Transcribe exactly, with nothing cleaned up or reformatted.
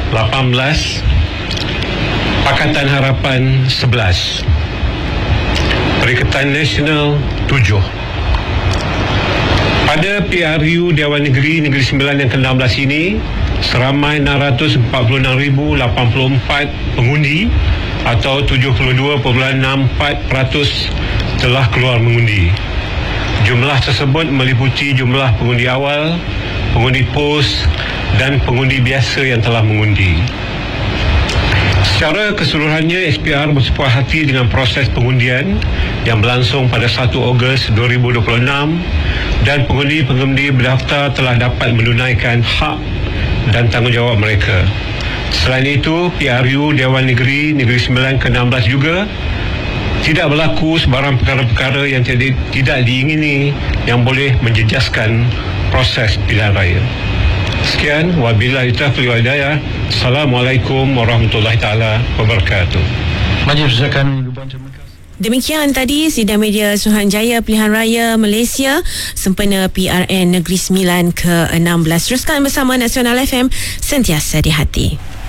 lapan belas, Pakatan Harapan sebelas, Perikatan Nasional tujuh. Pada P R U Dewan Negeri Negeri Sembilan yang ke enam belas ini, seramai enam ratus empat puluh enam ribu lapan puluh empat pengundi atau tujuh puluh dua perpuluhan enam empat peratus telah keluar mengundi. Jumlah tersebut meliputi jumlah pengundi awal, pengundi pos dan pengundi biasa yang telah mengundi. Secara keseluruhannya, S P R bersepuas hati dengan proses pengundian yang berlangsung pada satu Ogos dua ribu dua puluh enam dan pengundi-pengundi berdaftar telah dapat menunaikan hak dan tanggungjawab mereka. Selain itu, P R U Dewan Negeri Negeri Sembilan ke enam belas juga tidak berlaku sebarang perkara-perkara yang tidak, tidak diingini yang boleh menjejaskan proses pilihan raya. Sekian, wabillahi taufiq wal hidayah. Assalamualaikum warahmatullahi taala wabarakatuh. Majlis usahakan. Demikian tadi sidang media Suruhanjaya Pilihan Raya Malaysia sempena P R N Negeri Sembilan ke enam belas. Teruskan bersama Nasional F M, sentiasa di hati.